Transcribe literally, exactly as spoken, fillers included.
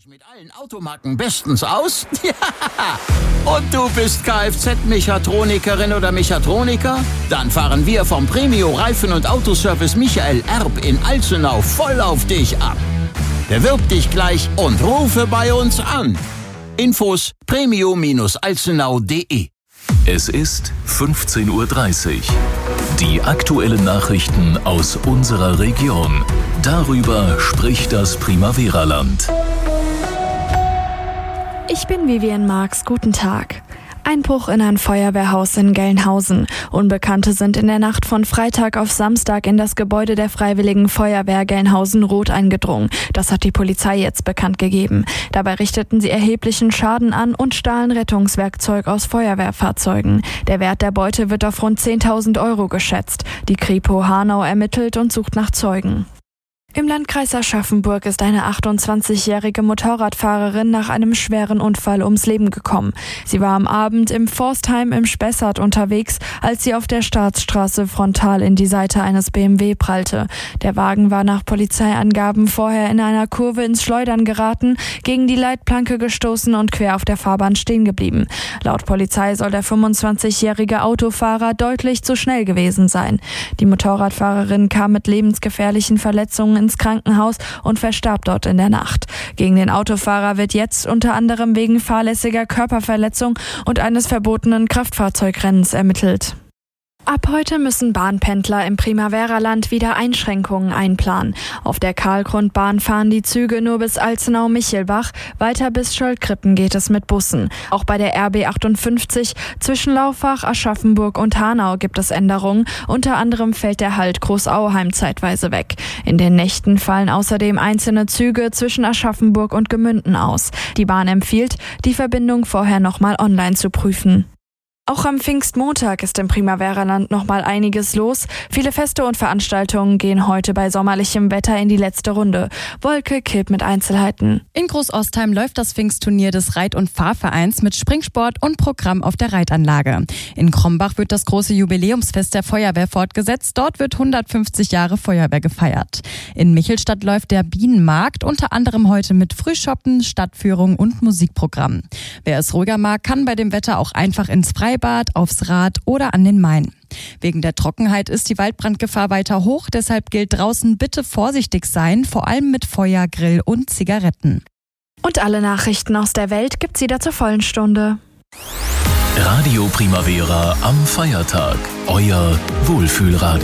dich mit allen Automarken bestens aus? Ja! Und du bist Kfz-Mechatronikerin oder Mechatroniker? Dann fahren wir vom Premio Reifen- und Autoservice Michael Erb in Alzenau voll auf dich ab. Bewirb dich gleich und rufe bei uns an. Infos premio Bindestrich alzenau punkt de. Es ist fünfzehn Uhr dreißig. Die aktuellen Nachrichten aus unserer Region. Darüber spricht das Primavera-Land. Ich bin Vivian Marx. Guten Tag. Einbruch in ein Feuerwehrhaus in Gelnhausen. Unbekannte sind in der Nacht von Freitag auf Samstag in das Gebäude der Freiwilligen Feuerwehr Gelnhausen-Roth eingedrungen. Das hat die Polizei jetzt bekannt gegeben. Dabei richteten sie erheblichen Schaden an und stahlen Rettungswerkzeug aus Feuerwehrfahrzeugen. Der Wert der Beute wird auf rund zehntausend Euro geschätzt. Die Kripo Hanau ermittelt und sucht nach Zeugen. Im Landkreis Aschaffenburg ist eine achtundzwanzigjährige Motorradfahrerin nach einem schweren Unfall ums Leben gekommen. Sie war am Abend im Forstheim im Spessart unterwegs, als sie auf der Staatsstraße frontal in die Seite eines B M W prallte. Der Wagen war nach Polizeiangaben vorher in einer Kurve ins Schleudern geraten, gegen die Leitplanke gestoßen und quer auf der Fahrbahn stehen geblieben. Laut Polizei soll der fünfundzwanzigjährige Autofahrer deutlich zu schnell gewesen sein. Die Motorradfahrerin kam mit lebensgefährlichen Verletzungen ins Krankenhaus und verstarb dort in der Nacht. Gegen den Autofahrer wird jetzt unter anderem wegen fahrlässiger Körperverletzung und eines verbotenen Kraftfahrzeugrennens ermittelt. Ab heute müssen Bahnpendler im Primavera-Land wieder Einschränkungen einplanen. Auf der Karlgrundbahn fahren die Züge nur bis Alzenau-Michelbach, weiter bis Schollkrippen geht es mit Bussen. Auch bei der R B achtundfünfzig zwischen Laufach, Aschaffenburg und Hanau gibt es Änderungen. Unter anderem fällt der Halt Großauheim zeitweise weg. In den Nächten fallen außerdem einzelne Züge zwischen Aschaffenburg und Gemünden aus. Die Bahn empfiehlt, die Verbindung vorher nochmal online zu prüfen. Auch am Pfingstmontag ist im Primavera-Land noch mal einiges los. Viele Feste und Veranstaltungen gehen heute bei sommerlichem Wetter in die letzte Runde. Wolke Kipp mit Einzelheiten. In Großostheim läuft das Pfingstturnier des Reit- und Fahrvereins mit Springsport und Programm auf der Reitanlage. In Krombach wird das große Jubiläumsfest der Feuerwehr fortgesetzt. Dort wird hundertfünfzig Jahre Feuerwehr gefeiert. In Michelstadt läuft der Bienenmarkt, unter anderem heute mit Frühschoppen, Stadtführung und Musikprogramm. Wer es ruhiger mag, kann bei dem Wetter auch einfach ins Freibad, aufs Rad oder an den Main. Wegen der Trockenheit ist die Waldbrandgefahr weiter hoch, deshalb gilt draußen bitte vorsichtig sein, vor allem mit Feuer, Grill und Zigaretten. Und alle Nachrichten aus der Welt gibt's wieder zur vollen Stunde. Radio Primavera am Feiertag. Euer Wohlfühlradio.